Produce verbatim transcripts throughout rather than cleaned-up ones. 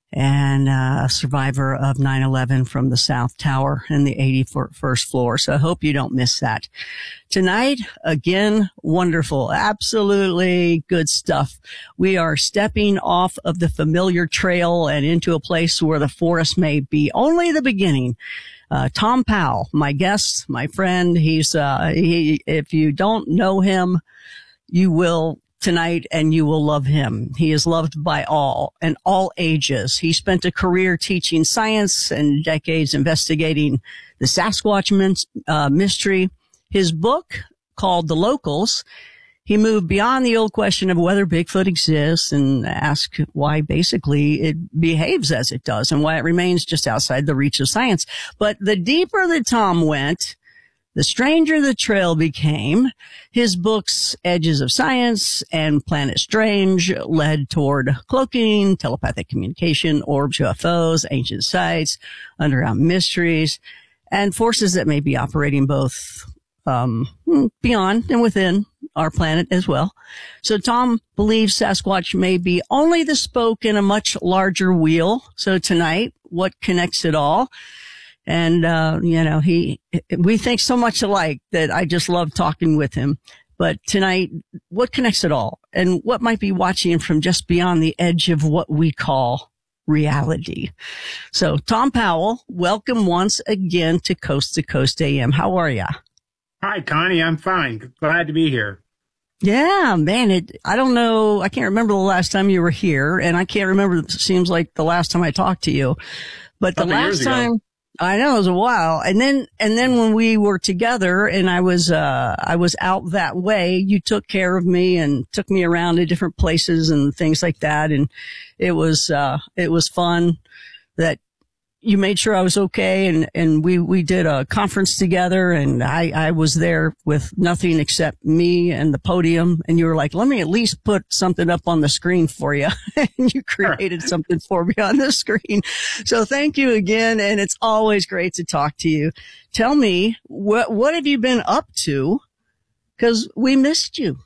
and uh, a survivor of nine eleven from the South Tower in the eighty-first floor. So I hope you don't miss that. Tonight, again, wonderful, absolutely good stuff. We are stepping off of the familiar trail and into a place where the forest may be only the beginning. Uh, Tom Powell, my guest, my friend, he's, uh, he, if you don't know him, you will tonight, and you will love him. He is loved by all and all ages. He spent a career teaching science and decades investigating the Sasquatch min- uh, mystery. His book, called The Locals, he moved beyond the old question of whether Bigfoot exists and asked why basically it behaves as it does and why it remains just outside the reach of science. But the deeper that Tom went, the stranger the trail became. His books, Edges of Science and Planet Strange, led toward cloaking, telepathic communication, orbs, U F Os, ancient sites, underground mysteries, and forces that may be operating both um beyond and within our planet as well. So Tom believes Sasquatch may be only the spoke in a much larger wheel. So tonight, what connects it all? And, uh, you know, he, we think so much alike that I just love talking with him. But tonight, what connects it all? And what might be watching from just beyond the edge of what we call reality? So, Tom Powell, welcome once again to Coast to Coast A M. How are you? Hi, Connie. I'm fine. Glad to be here. Yeah, man, it, I don't know. I can't remember the last time you were here, and I can't remember, it seems like the last time I talked to you. But the last time, I know, it was a while. And then, and then when we were together and I was, uh, I was out that way, you took care of me and took me around to different places and things like that. And it was, uh, it was fun that you made sure I was okay. And, and we, we did a conference together, and I, I was there with nothing except me and the podium. And you were like, let me at least put something up on the screen for you. And you created something for me on the screen. So thank you again. And it's always great to talk to you. Tell me, what, what have you been up to? Cause we missed you.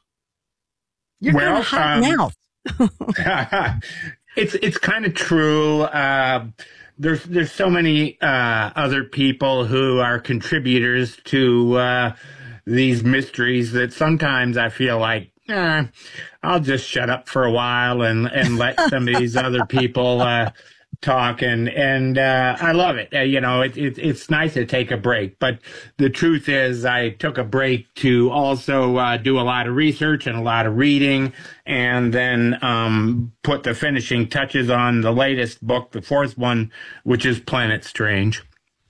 You're well, kind of hot um, mouth. it's, it's kind of true. Uh, There's there's so many uh, other people who are contributors to uh, these mysteries that sometimes I feel like eh, I'll just shut up for a while and, and let some of these other people uh, talk. And and uh, I love it. Uh, you know, it, it, it's nice to take a break. But the truth is, I took a break to also uh, do a lot of research and a lot of reading, and then um, put the finishing touches on the latest book, the fourth one, which is Planet Strange.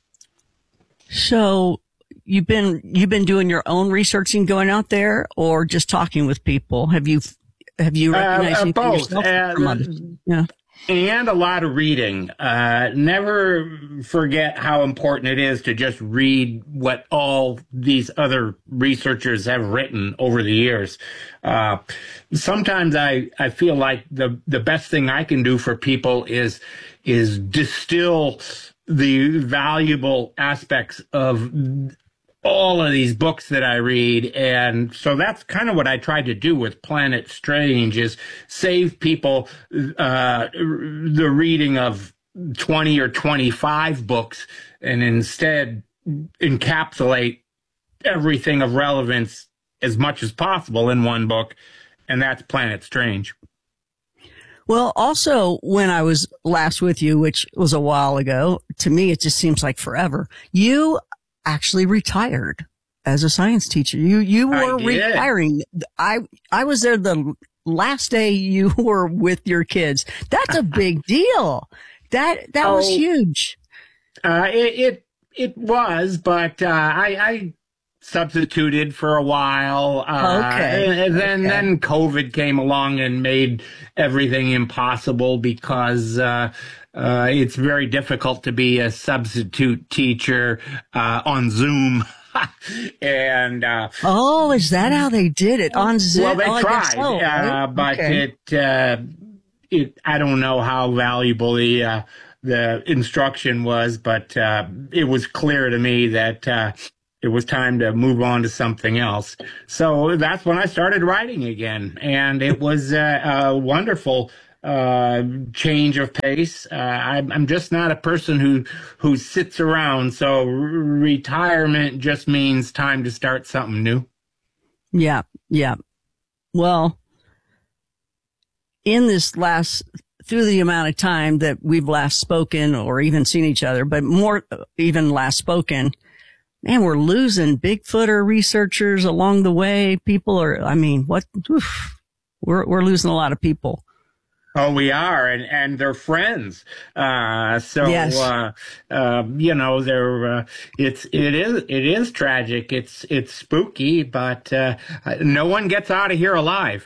So you've been you've been doing your own researching, going out there, or just talking with people? Have you have you recognized uh, uh, anything both. yourself? Uh, yeah. And a lot of reading. Uh, never forget how important it is to just read what all these other researchers have written over the years. Uh, sometimes I, I feel like the, the best thing I can do for people is, is distill the valuable aspects of all of these books that I read. And so that's kind of what I tried to do with Planet Strange, is save people uh, the reading of twenty or twenty-five books and instead encapsulate everything of relevance as much as possible in one book. And that's Planet Strange. Well, also, when I was last with you, which was a while ago, to me, it just seems like forever. You actually retired as a science teacher. You, you were retiring. I, I was there the last day you were with your kids. That's a big deal. That, that oh, was huge. Uh, it, it, it was, but, uh, I, I substituted for a while. Uh, okay. And then, okay. then COVID came along and made everything impossible because, uh, Uh, it's very difficult to be a substitute teacher uh, on Zoom. and uh, oh, is that how they did it on Zoom? Well, they oh, tried, so, right? uh, but okay. it uh, it I don't know how valuable the uh, the instruction was, but uh, it was clear to me that uh, it was time to move on to something else. So that's when I started writing again, and it was uh, a wonderful uh, change of pace. Uh, I'm, I'm just not a person who who sits around. So r- retirement just means time to start something new. Yeah, yeah. Well, in this last, through the amount of time that we've last spoken or even seen each other, but more even last spoken, man, we're losing Bigfooter researchers along the way. People are, I mean, what, oof, we're, we're losing a lot of people. Oh, we are, and, and they're friends. Uh, so, yes. uh, uh, you know, they're, uh, it's, it is, it is tragic. It's, it's spooky, but, uh, no one gets out of here alive.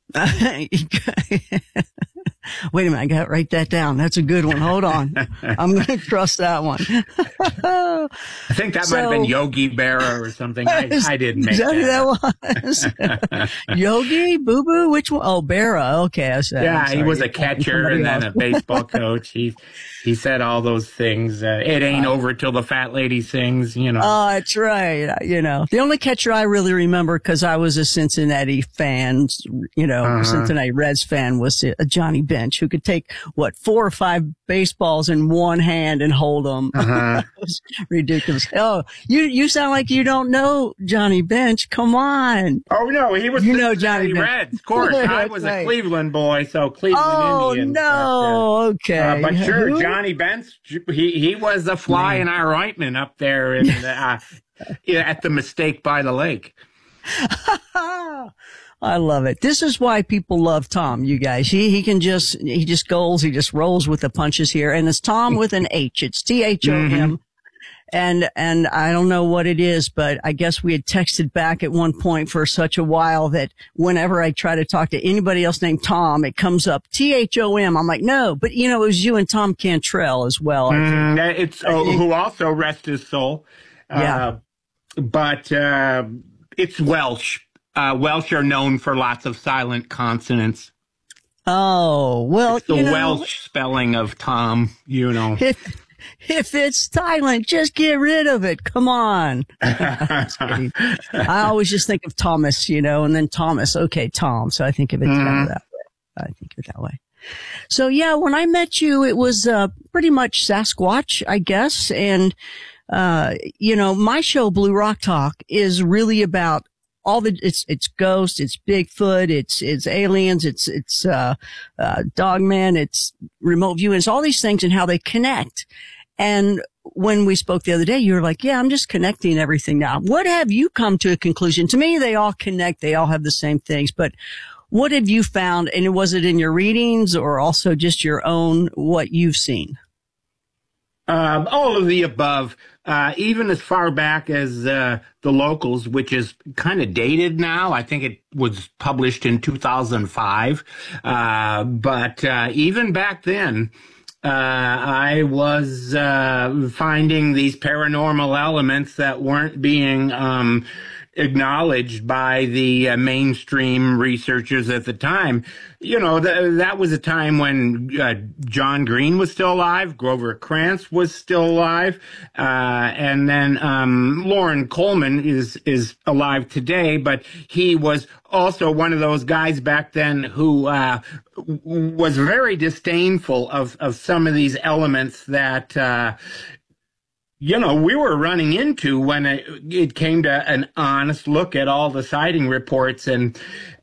Wait a minute, I got to write that down. That's a good one. Hold on. I'm going to trust that one. I think that so, might have been Yogi Berra or something. I, I didn't make that. that was. Yogi, Boo Boo, which one? Oh, Berra. Okay. I said, yeah, he was a catcher and then a baseball coach. He he said all those things. Uh, it ain't uh, over till the fat lady sings, you know. Oh, that's right. You know, the only catcher I really remember, because I was a Cincinnati fan, you know, uh-huh. Cincinnati Reds fan, was a Johnny Bench, who could take, what, four or five baseballs in one hand and hold them. Uh-huh. It was ridiculous. Oh, you you sound like you don't know Johnny Bench. Come on. Oh, no, he was you know Johnny Reds. Of course, I was right. a Cleveland boy, so Cleveland oh, Indians. Oh, no, but, uh, okay. Uh, but sure, Who? Johnny Bench, he, he was a fly in our ointment up there in the, uh, at the Mistake by the Lake. I love it. This is why people love Tom, you guys. He, he can just, he just goes, he just rolls with the punches here. And it's Tom with an H. It's T H O M. Mm-hmm. And, and I don't know what it is, but I guess we had texted back at one point for such a while that whenever I try to talk to anybody else named Tom, it comes up T H O M. I'm like, no, but you know, it was you and Tom Cantrell as well. Mm, it's, oh, who also rest his soul. Yeah. Uh, but, uh, it's Welsh. Uh, Welsh are known for lots of silent consonants. Oh, well, it's the you know, Welsh spelling of Tom, you know. If, if it's silent, just get rid of it. Come on. I always just think of Thomas, you know, and then Thomas. Okay, Tom. So I think of it mm. kind of that way. I think of it that way. So yeah, when I met you, it was, uh, pretty much Sasquatch, I guess. And, uh, you know, my show, Blue Rock Talk, is really about all the, it's, it's ghosts, it's Bigfoot, it's, it's aliens, it's, it's, uh, uh, Dogman, it's remote viewing, it's all these things and how they connect. And when we spoke the other day, you were like, yeah, I'm just connecting everything now. What have you come to a conclusion? To me, they all connect. They all have the same things, but what have you found? And was it in your readings or also just your own, what you've seen? Um, all of the above, uh, even as far back as, uh, the Locals, which is kind of dated now. I think it was published in two thousand five. Uh, but, uh, even back then, uh, I was, uh, finding these paranormal elements that weren't being, um, acknowledged by the uh, mainstream researchers at the time. You know, th- that was a time when uh, John Green was still alive, Grover Krantz was still alive, uh, and then um, Lauren Coleman is is alive today, but he was also one of those guys back then who uh, w- was very disdainful of, of some of these elements that uh you know, we were running into when it, it came to an honest look at all the sighting reports, and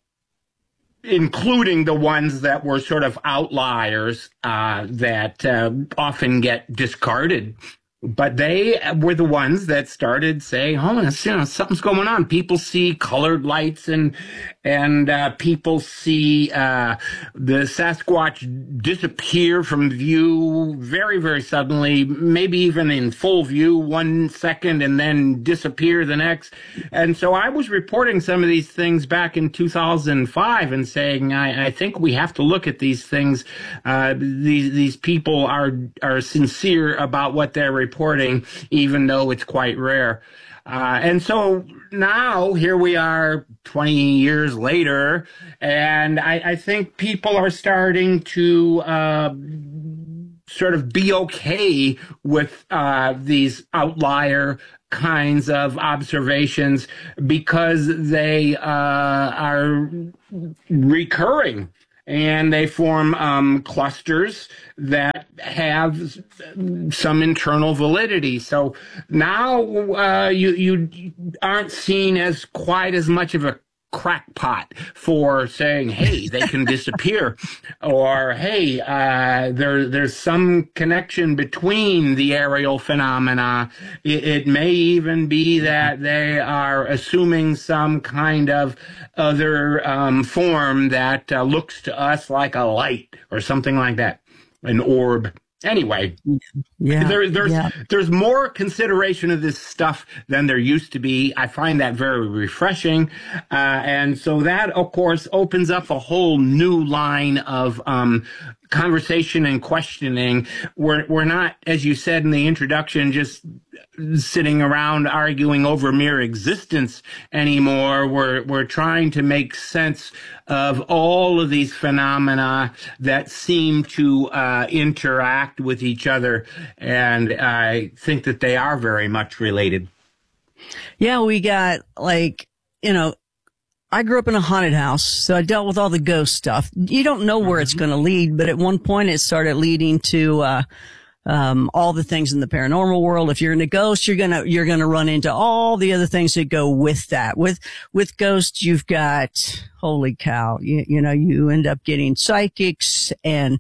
including the ones that were sort of outliers uh, that uh, often get discarded. But they were the ones that started saying, oh, you know, something's going on. People see colored lights and and uh, people see uh, the Sasquatch disappear from view very, very suddenly, maybe even in full view one second and then disappear the next. And so I was reporting some of these things back in two thousand five and saying, I, I think we have to look at these things. Uh, these these people are are sincere about what they're reporting, even though it's quite rare. Uh, and so now here we are twenty years later, and I, I think people are starting to uh, sort of be okay with uh, these outlier kinds of observations because they uh, are recurring. and they form um, clusters that have some internal validity. So now uh, you you aren't seen as quite as much of a crackpot for saying, hey, they can disappear, or hey, uh, there there's some connection between the aerial phenomena. It, it may even be that they are assuming some kind of other um, form that uh, looks to us like a light or something like that, an orb. Anyway, yeah, there, there's yeah. there's more consideration of this stuff than there used to be. I find that very refreshing, uh, and so that, of course, opens up a whole new line of um, conversation and questioning. We're we're not, as you said in the introduction, just sitting around arguing over mere existence anymore. We're we're trying to make sense of all of these phenomena that seem to uh, interact with each other, and I think that they are very much related. Yeah, we got, like, you know, I grew up in a haunted house, so I dealt with all the ghost stuff. You don't know where mm-hmm. it's going to lead, but at one point it started leading to uh um all the things in the paranormal world. If you're into ghosts, you're gonna you're gonna run into all the other things that go with that. With with ghosts, you've got, holy cow, you, you know, you end up getting psychics and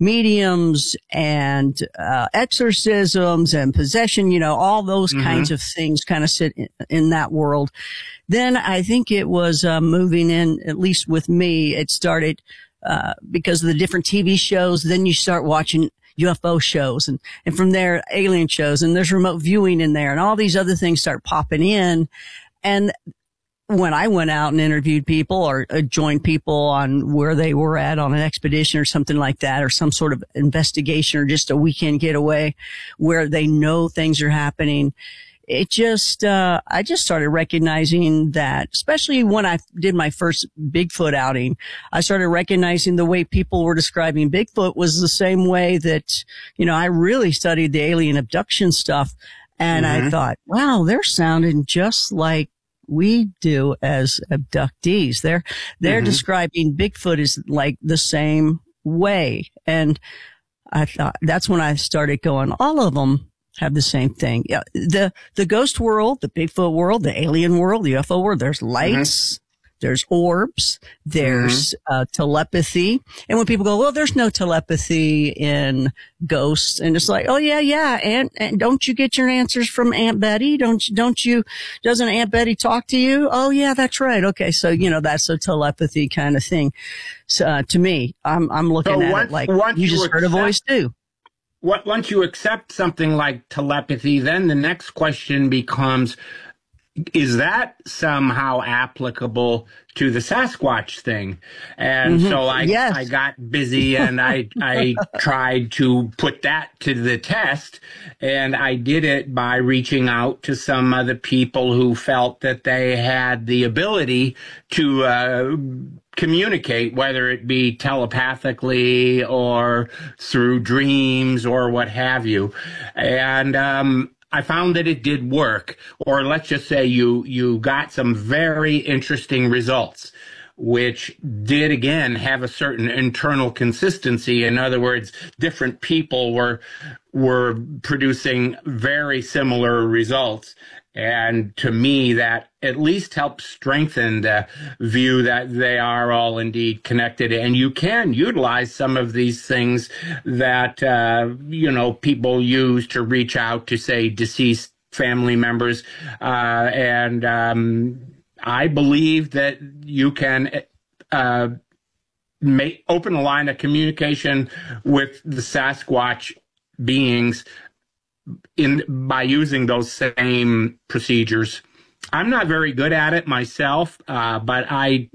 mediums and uh exorcisms and possession. You know, all those mm-hmm. kinds of things kind of sit in, in that world. Then I think it was uh, moving in, at least with me, it started uh because of the different T V shows. Then you start watching U F O shows, and, and from there, alien shows, and there's remote viewing in there, and all these other things start popping in. And when I went out and interviewed people or uh, joined people on where they were at on an expedition or something like that, or some sort of investigation or just a weekend getaway where they know things are happening, it just, uh, I just started recognizing that, especially when I did my first Bigfoot outing, I started recognizing the way people were describing Bigfoot was the same way that, you know, I really studied the alien abduction stuff. And mm-hmm. I thought, wow, they're sounding just like we do as abductees. They're, they're mm-hmm. describing Bigfoot as like the same way. And I thought that's when I started going, all of them have the same thing. Yeah, the the ghost world, the Bigfoot world, the alien world, the U F O world, there's lights, mm-hmm. there's orbs, there's mm-hmm. uh, telepathy. And when people go, well, there's no telepathy in ghosts, and it's like, oh yeah, yeah, and, and don't you get your answers from Aunt Betty? Don't you, don't you, doesn't Aunt Betty talk to you? Oh yeah, that's right. Okay, so you know that's a telepathy kind of thing. So uh, to me, I'm I'm looking so at once, it like you, you just accept- heard a voice too. What, once you accept something like telepathy, then the next question becomes, is that somehow applicable to the Sasquatch thing? And mm-hmm. so I, yes. I got busy and I, I tried to put that to the test, and I did it by reaching out to some other people who felt that they had the ability to, uh, communicate, whether it be telepathically or through dreams or what have you. And, um, I found that it did work, or let's just say you, you got some very interesting results, which did again have a certain internal consistency. In other words, different people were, were producing very similar results. And to me, that at least helps strengthen the view that they are all indeed connected. And you can utilize some of these things that, uh, you know, people use to reach out to, say, deceased family members. Uh, and um, I believe that you can uh, make, open a line of communication with the Sasquatch beings in by using those same procedures. I'm not very good at it myself, uh, but I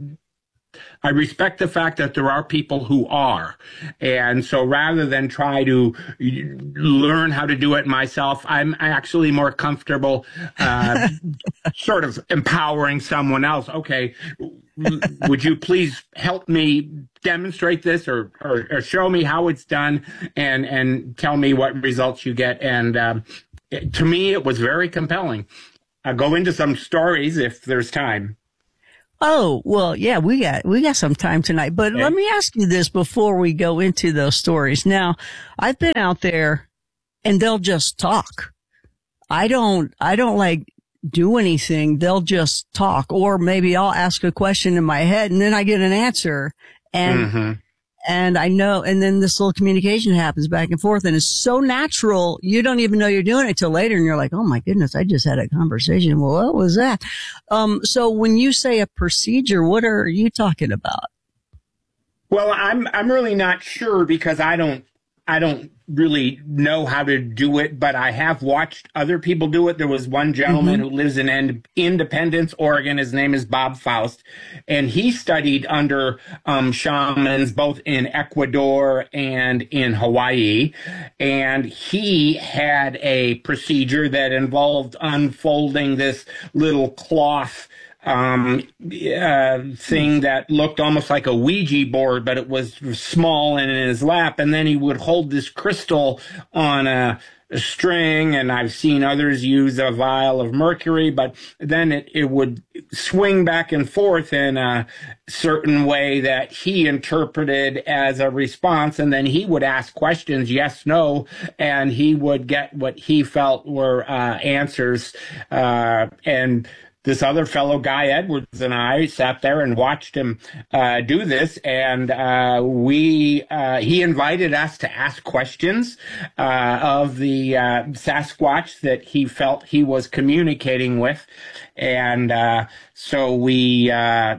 I respect the fact that there are people who are. And so rather than try to learn how to do it myself, I'm actually more comfortable uh, sort of empowering someone else. Okay, would you please help me demonstrate this, or, or, or show me how it's done, and, and tell me what results you get. And um, it, to me, it was very compelling. I'll go into some stories if there's time. Oh, well, yeah, we got, we got some time tonight, but Okay. let me ask you this before we go into those stories. Now, I've been out there and they'll just talk. I don't, I don't like do anything. They'll just talk, or maybe I'll ask a question in my head and then I get an answer and, Mm-hmm. and I know, and then this little communication happens back and forth and it's so natural. You don't even know you're doing it till later and you're like, oh my goodness, I just had a conversation. Well, what was that? Um, so when you say a procedure, what are you talking about? Well, I'm I'm really not sure because I don't I don't really know how to do it, but I have watched other people do it. There was one gentleman Mm-hmm. who lives in Ind- Independence, Oregon. His name is Bob Faust, and he studied under um, shamans both in Ecuador and in Hawaii. And he had a procedure that involved unfolding this little cloth um, uh, thing that looked almost like a Ouija board, but it was small and in his lap. And then he would hold this crystal on a, a string. And I've seen others use a vial of mercury, but then it, it would swing back and forth in a certain way that he interpreted as a response. And then he would ask questions, yes, no, and he would get what he felt were uh, answers. Uh, and This other fellow, Guy Edwards, and I sat there and watched him uh, do this, and uh, we uh, he invited us to ask questions uh, of the uh, Sasquatch that he felt he was communicating with, and uh, so we uh,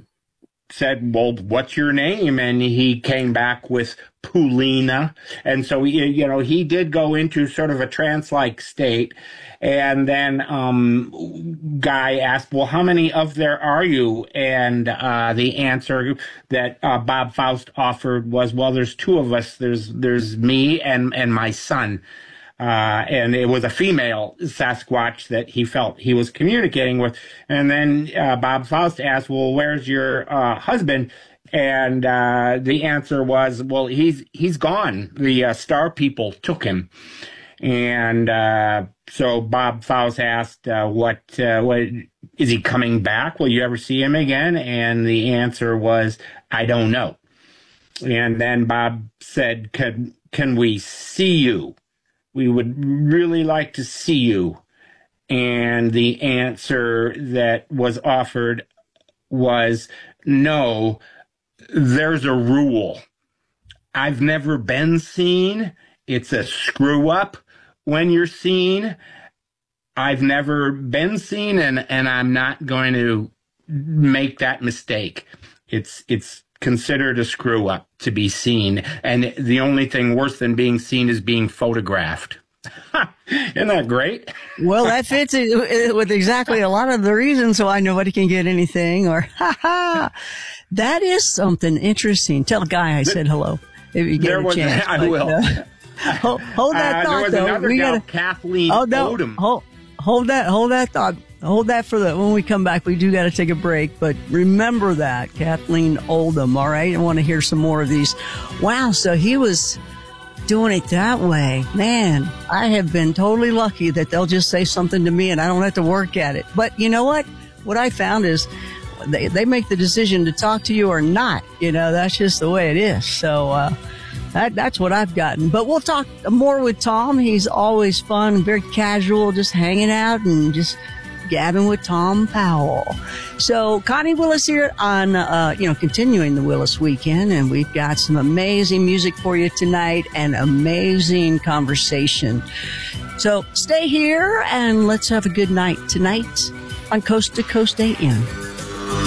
said, well, what's your name? And he came back with Poulina. And so, he, you know, he did go into sort of a trance-like state. And then um, Guy asked, well, how many of there are you? And uh, the answer that uh, Bob Faust offered was, well, there's two of us. There's there's me and, and my son. Uh, and it was a female Sasquatch that he felt he was communicating with. And then uh, Bob Faust asked, well, where's your uh, husband? And uh, the answer was, well, he's he's gone. The uh, star people took him. And uh, so Bob Faust asked, uh, what, uh, what, is he coming back? Will you ever see him again? And the answer was, I don't know. And then Bob said, can, can we see you? We would really like to see you. And the answer that was offered was, no, there's a rule. I've never been seen. It's a screw up when you're seen. I've never been seen, and, and I'm not going to make that mistake. It's, it's considered a screw up to be seen. And the only thing worse than being seen is being photographed. Isn't that great? Well, that fits it with exactly a lot of the reasons why nobody can get anything, or ha ha. That is something interesting. Tell Guy I said hello if you get there a was, chance. I but, will. Uh, hold, hold that uh, thought, there was though. another We gal, gotta, Kathleen oh, no, Odom. Hold, hold that, hold that thought. Hold that for the, when we come back, we do got to take a break, but remember that, Kathleen Oldham, all right? I want to hear some more of these. Wow, so he was doing it that way. Man, I have been totally lucky that they'll just say something to me and I don't have to work at it. But you know what? What I found is they, they make the decision to talk to you or not. You know, that's just the way it is. So, uh, That, that's what I've gotten. But we'll talk more with Tom. He's always fun, very casual, just hanging out and just gabbing with Tom Powell. So Connie Willis here on, uh, you know, continuing the Willis weekend. And we've got some amazing music for you tonight and amazing conversation. So stay here and let's have a good night tonight on Coast to Coast A M.